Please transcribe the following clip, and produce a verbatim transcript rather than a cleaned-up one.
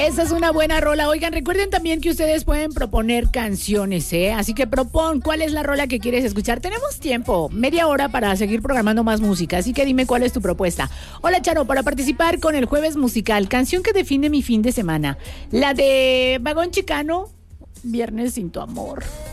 Esa es una buena rola. Oigan, recuerden también que ustedes pueden proponer canciones, ¿eh? Así que propon cuál es la rola que quieres escuchar. Tenemos tiempo, media hora para seguir programando más música, así que dime cuál es tu propuesta. Hola, Charo, para participar con el Jueves Musical, canción que define mi fin de semana. La de Vagón Chicano, Viernes sin tu amor.